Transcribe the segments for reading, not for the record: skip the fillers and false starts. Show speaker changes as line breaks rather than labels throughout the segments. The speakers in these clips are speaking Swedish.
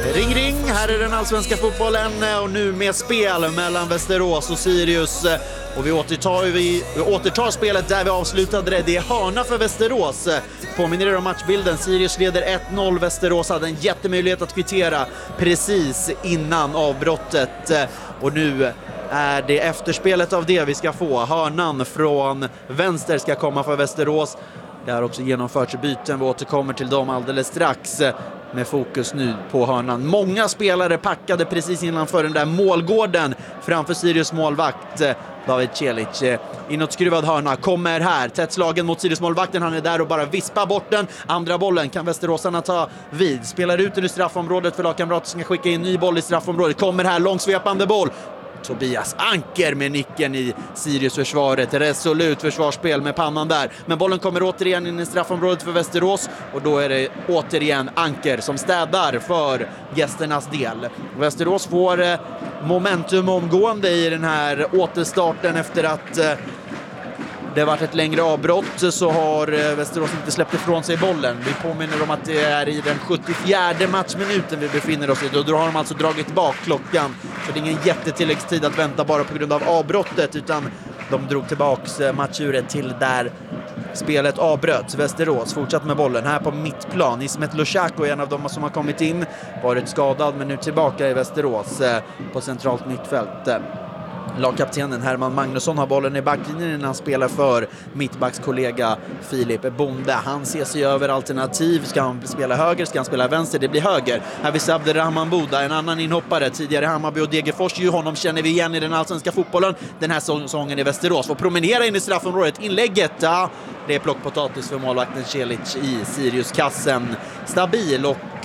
Ring ring, här är den allsvenska fotbollen och nu med spel mellan Västerås och Sirius. Och vi återtar spelet där vi avslutade det. Det är hörna för Västerås. Påminner er om matchbilden. Sirius leder 1-0. Västerås hade en jättemöjlighet att kvittera precis innan avbrottet. Och nu är det efterspelet av det vi ska få. Hörnan från vänster ska komma för Västerås. Det har också genomförts byten. Vi återkommer till dem alldeles strax. Med fokus nu på hörnan. Många spelare packade precis innanför den där målgården framför Sirius målvakt David Celic. Inåtskruvad hörna kommer här. Tätt slagen mot Sirius målvakten. Han är där och bara vispar bort den. Andra bollen kan västeråsarna ta vid. Spelar ut den i straffområdet för lagkamrater som ska skicka in ny boll i straffområdet. Kommer här långsvepande boll. Tobias Anker med nicken i Sirius-försvaret. Resolut försvarsspel med pannan där. Men bollen kommer återigen in i straffområdet för Västerås. Och då är det återigen Anker som städar för gästernas del. Västerås får momentum omgående i den här återstarten efter att det har varit ett längre avbrott, så har Västerås inte släppt ifrån sig bollen. Vi påminner om att det är i den 74:e matchminuten vi befinner oss i. Då har de alltså dragit bak klockan. Så det är ingen jättetilläggstid att vänta bara på grund av avbrottet, utan de drog tillbaks matchuret till där spelet avbröts. Västerås fortsatt med bollen här på mittplan. Ismet Lushako är en av dem som har kommit in. Varit skadad men nu tillbaka i Västerås på centralt mittfält. Lagkaptenen Herman Magnusson har bollen i backlinjen när han spelar för mittbackskollega Filip Bonde. Han ser sig över alternativ. Ska han spela höger? Ska han spela vänster? Det blir höger. Här vid Abderrahman Boda, en annan inhoppare. Tidigare Hammarby och Degerfors. Honom känner vi igen i den allsvenska fotbollen. Den här säsongen i Västerås. Får promenera in i straffområdet. Inlägget, ja, det är plockpotatis för målvakten Celic i Sirius-kassen. Stabil och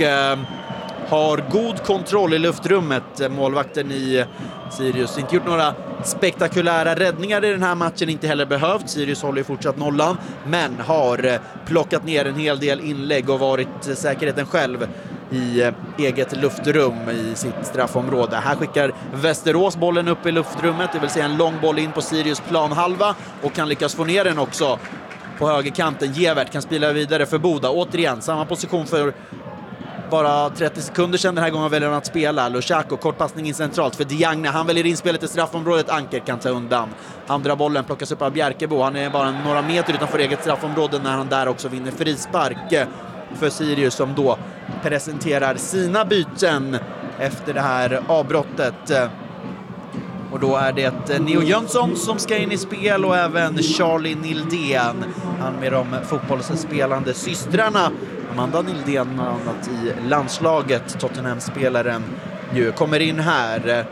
har god kontroll i luftrummet. Målvakten i Sirius inte gjort några spektakulära räddningar i den här matchen, inte heller behövt. Sirius håller ju fortsatt nollan, men har plockat ner en hel del inlägg och varit säkerheten själv i eget luftrum i sitt straffområde. Här skickar Västerås bollen upp i luftrummet, det vill säga en lång boll in på Sirius planhalva, och kan lyckas få ner den också på högerkanten. Gevert kan spela vidare för Boda. Återigen, samma position för bara 30 sekunder sedan. Den här gången väljer han att spela. Lushako, kortpassning in centralt för Diagne. Han väljer in spelet i straffområdet. Anker kan ta undan. Andra bollen plockas upp av Bjerkebo. Han är bara några meter utanför eget straffområde när han där också vinner frispark för Sirius, som då presenterar sina byten efter det här avbrottet. Och då är det Neo Jönsson som ska in i spel och även Charlie Nildén. Han med de fotbollsspelande systrarna. Amanda Nildén har annat i landslaget. Tottenham-spelaren ju kommer in här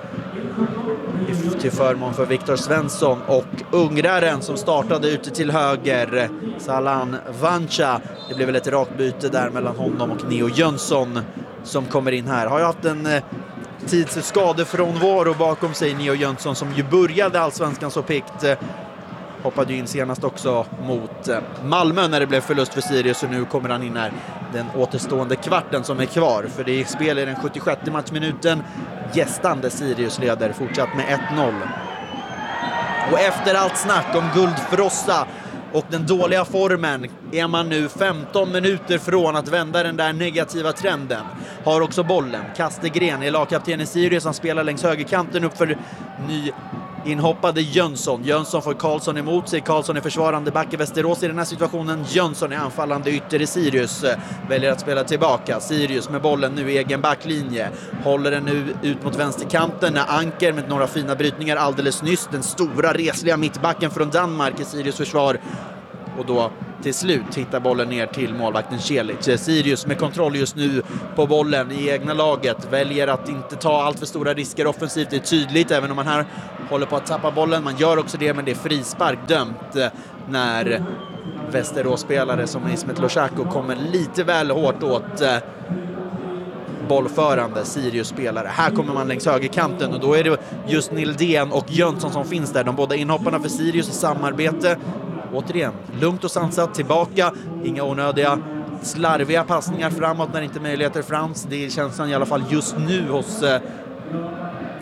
till förmån för Viktor Svensson, och ungraren som startade ute till höger, Salan Vancha. Det blev väl ett rakt byte där mellan honom och Neo Jönsson som kommer in här. Har ju haft en tidsskadefrånvaro bakom sig, Neo Jönsson, som ju började allsvenskan så pikt. Hoppade ju in senast också mot Malmö när det blev förlust för Sirius, och nu kommer han in här den återstående kvarten som är kvar. För det är spel i den 76:e matchminuten. Gästande Sirius leder fortsatt med 1-0. Och efter allt snack om guldfrossa och den dåliga formen är man nu 15 minuter från att vända den där negativa trenden. Har också bollen. Kastegren är lagkapten i Sirius. Han spelar längs högerkanten upp för ny inhoppade Jönsson. Jönsson får Karlsson emot sig. Karlsson är försvarande back i Västerås i den här situationen. Jönsson är anfallande ytter i Sirius. Väljer att spela tillbaka. Sirius med bollen nu i egen backlinje. Håller den nu ut mot vänsterkanten när Anker med några fina brytningar alldeles nyss. Den stora resliga mittbacken från Danmark i Sirius försvar. Och då till slut hittar bollen ner till målvakten Celic. Sirius med kontroll just nu på bollen i egna laget. Väljer att inte ta allt för stora risker offensivt. Det är tydligt, även om man här håller på att tappa bollen. Man gör också det, men det är frispark dömt när Västerås-spelare som Ismet Lushako kommer lite väl hårt åt bollförande Sirius-spelare. Här kommer man längs högerkanten, och då är det just Nildén och Jönsson som finns där. De båda inhopparna för Sirius i samarbete. Återigen, lugnt och sansat tillbaka. Inga onödiga slarviga passningar framåt när inte möjligheter frams. Det är känslan i alla fall just nu hos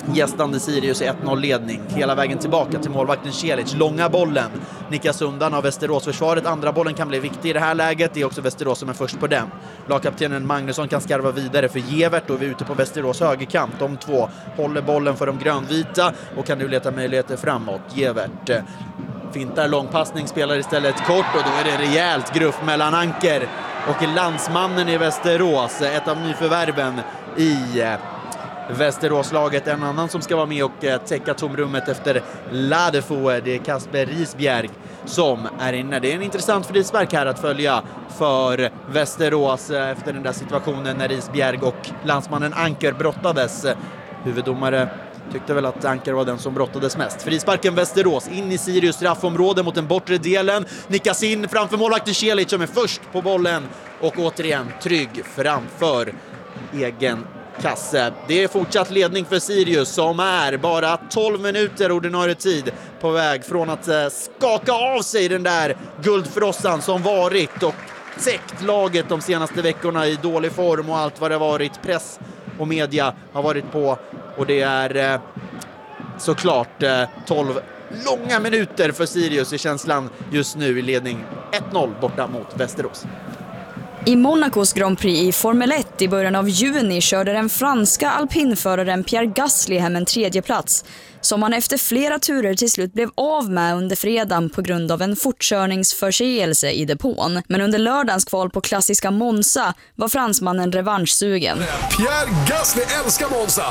gästande Sirius i 1-0-ledning. Hela vägen tillbaka till målvakten Celic. Långa bollen nickas undan av Västeråsförsvaret. Andra bollen kan bli viktig i det här läget. Det är också Västerås som är först på den. Lagkaptenen Magnusson kan skarva vidare för Gevert och vi är ute på Västerås högerkant. De två håller bollen för de grönvita och kan nu leta möjligheter framåt. Gevert fintar långpassning, spelar istället kort och då är det rejält gruff mellan Anker och landsmannen i Västerås. Ett av nyförvärven i Västeråslaget. En annan som ska vara med och täcka tomrummet efter Ladefo, det är Kasper Risbjerg som är inne. Det är en intressant frispark här att följa för Västerås efter den där situationen när Risbjerg och landsmannen Anker brottades. Huvuddomare tyckte väl att Anker var den som brottades mest. Frisparken Västerås in i Sirius straffområde mot den bortre delen. Nickas in framför målvakten Celic som är först på bollen och återigen trygg framför egen kasse. Det är fortsatt ledning för Sirius som är bara 12 minuter ordinarie tid på väg från att skaka av sig den där guldfrossan som varit och täckt laget de senaste veckorna i dålig form och allt vad det varit. Press och media har varit på och det är såklart 12 långa minuter för Sirius i känslan just nu i ledning 1-0 borta mot Västerås.
I Monacos Grand Prix i Formel 1 i början av juni körde den franska alpinföraren Pierre Gasly hem en tredje plats som han efter flera turer till slut blev av med under fredagen på grund av en fortkörningsförseelse i depån. Men under lördagens kval på klassiska Monza var fransmannen revanschsugen.
Pierre Gasly älskar Monza!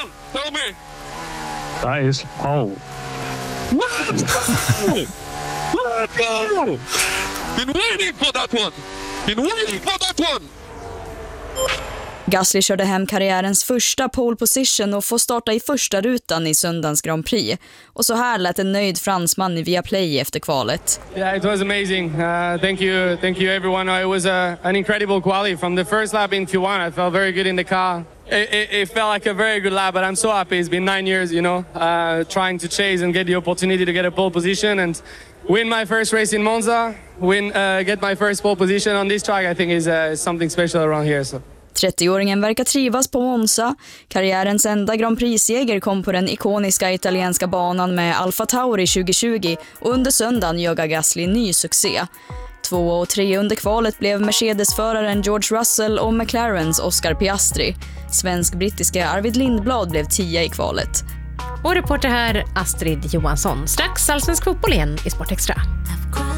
That is pole.
Been waiting for that one!
Gasly körde hem karriärens första pole position och får starta i första rutan i söndagens Grand Prix. Och så här lät en nöjd fransman i Viaplay efter kvalet.
Yeah, it was amazing. Thank you everyone. It was an incredible quali from the first lap in Q1. I felt very good in the car. It felt like a very good lap, but I'm so happy. It's been 9 years, trying to chase and get the opportunity to get a pole position and win my first race in Monza, get my first pole position on this track. I think is something special around here. So.
30-åringen verkar trivas på Monza. Karriärens enda Grand Prix-seger kom på den ikoniska italienska banan med Alfa Tauri 2020 och under söndagen jagar Gasly ny succé. 2 och 3 under kvalet blev Mercedes-föraren George Russell och McLarens Oscar Piastri. Svensk-brittiska Arvid Lindblad blev 10 i kvalet.
Och reporter här Astrid Johansson. Strax allsvensk fotboll igen i Sport Extra.